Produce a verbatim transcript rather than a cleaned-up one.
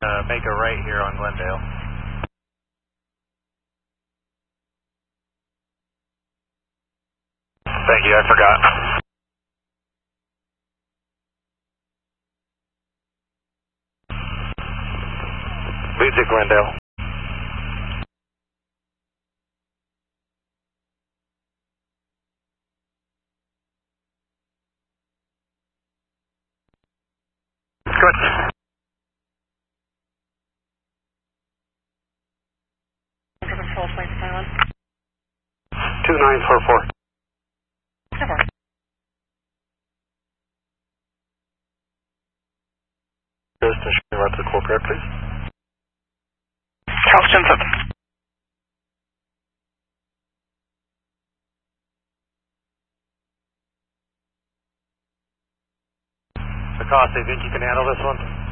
Uh, make a right here on Glendale. Thank you, I forgot. Leads at Glendale. Good. two nine four four. Just to show me the corporate, please. Charleston seven. Lacoste, you think you can handle this one?